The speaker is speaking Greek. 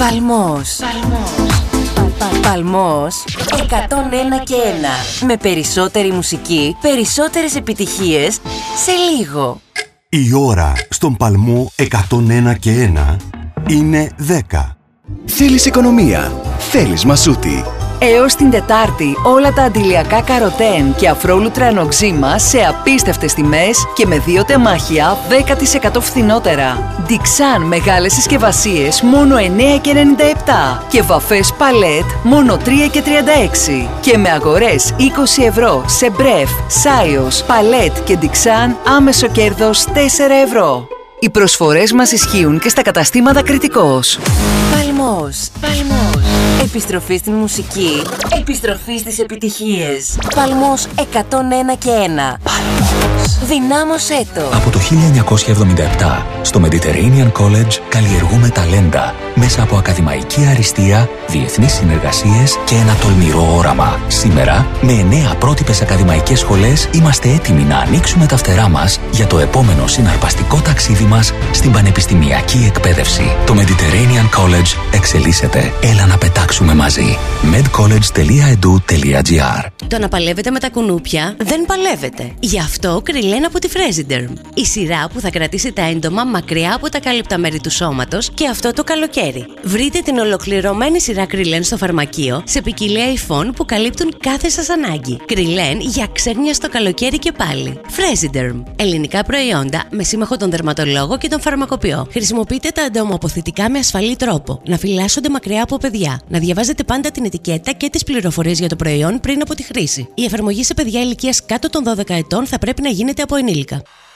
Παλμός. Παλμός 101 και 1. Με περισσότερη μουσική, περισσότερες επιτυχίες σε λίγο. Η ώρα στον Παλμό 101 και 1 είναι 10. Θέλεις οικονομία. Θέλεις μασούτη. Έως την Τετάρτη όλα τα αντιλιακά καροτέν και αφρόλουτρα ενοξίμα σε απίστευτες τιμές και με 2 τεμάχια 10% φθηνότερα. Dixan μεγάλες συσκευασίες μόνο 9,97 και βαφές παλέτ μόνο 3,36 και με αγορές 20 ευρώ σε μπρεφ, σάιος, παλέτ και Dixan άμεσο κέρδος 4 ευρώ. Οι προσφορές μας ισχύουν και στα καταστήματα Κρητικός. Παλμός. Επιστροφή στην μουσική. Επιστροφή στις επιτυχίες. Παλμός 101 και 1. Παλμός. Δυνάμωσέ το. Από το 1977 στο Mediterranean College καλλιεργούμε ταλέντα μέσα από ακαδημαϊκή αριστεία, διεθνείς συνεργασίες και ένα τολμηρό όραμα. Σήμερα, με 9 πρότυπες ακαδημαϊκές σχολές, είμαστε έτοιμοι να ανοίξουμε τα φτερά μας για το επόμενο συναρπαστικό ταξίδι μας στην πανεπιστημιακή εκπαίδευση. Το Mediterranean College εξελίσσεται. Έλα να πετάξουμε μαζί. medcollege.edu.gr. Το να παλεύετε με τα κουνούπια δεν παλεύετε. Γι' αυτό Κριλέν από τη Fresiderm. Η σειρά που θα κρατήσει τα έντομα μακριά από τα κάλυπτα μέρη του σώματος και αυτό το καλοκαίρι. Βρείτε την ολοκληρωμένη σειρά Κριλέν στο φαρμακείο σε ποικιλία υφών που καλύπτουν κάθε σας ανάγκη. Κριλέν για ξένια στο καλοκαίρι και πάλι. Fresiderm. Ελληνικά προϊόντα με σύμμαχο τον δερματολόγο και τον φαρμακοποιό. Χρησιμοποιείτε τα εντομοαποθητικά με ασφαλή τρόπο. Να φυλάσσονται μακριά από παιδιά. Να διαβάζετε πάντα την ετικέτα και τις πληροφορίες για το προϊόν πριν από τη χρήση. Η εφαρμογή σε παιδιά ηλικίας κάτω των 12 ετών θα πρέπει να γίνεται από ενήλικα.